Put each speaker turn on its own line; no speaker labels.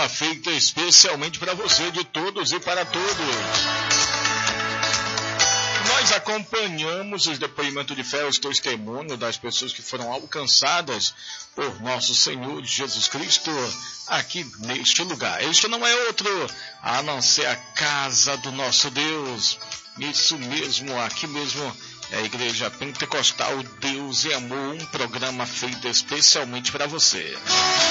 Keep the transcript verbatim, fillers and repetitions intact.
programa feito especialmente para você, de todos e para todos. Nós acompanhamos os depoimentos de fé, os testemunhos das pessoas que foram alcançadas por nosso Senhor Jesus Cristo aqui neste lugar. Este não é outro a não ser a casa do nosso Deus. Isso mesmo, aqui mesmo é a Igreja Pentecostal Deus e Amor, um programa feito especialmente para você.